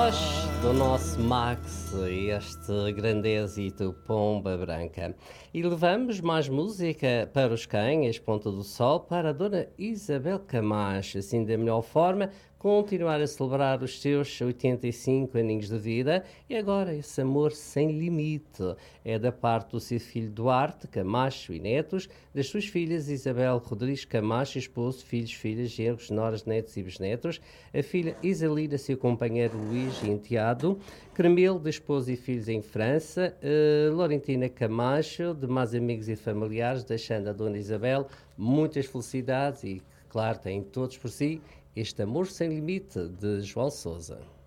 Do nosso Max, este grandezito Pomba Branca. E levamos mais música para os cães, Ponta do Sol, para a Dona Isabel Camacho, assim da melhor forma, continuar a celebrar os seus 85 aninhos de vida e agora esse amor sem limite. É da parte do seu filho Duarte Camacho e netos, das suas filhas Isabel Rodrigues Camacho, esposo, filhos, filhas, genros, noras, netos e bisnetos, a filha Isalina, seu companheiro Luís e enteado, Cremil, de esposo e filhos em França, Laurentina Camacho, de mais amigos e familiares, deixando a Dona Isabel muitas felicidades e, claro, têm todos por si este amor sem limite de João Sousa.